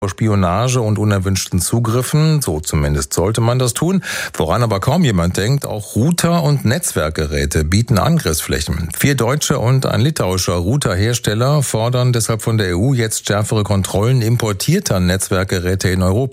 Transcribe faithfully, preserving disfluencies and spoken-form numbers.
vor Spionage und unerwünschten Zugriffen, so zumindest sollte man das tun, woran aber kaum jemand denkt, auch Router und Netzwerkgeräte bieten Angriffsflächen. Vier deutsche und ein litauischer Routerhersteller fordern deshalb von der E U jetzt schärfere Kontrollen importierter Netzwerkgeräte in Europa.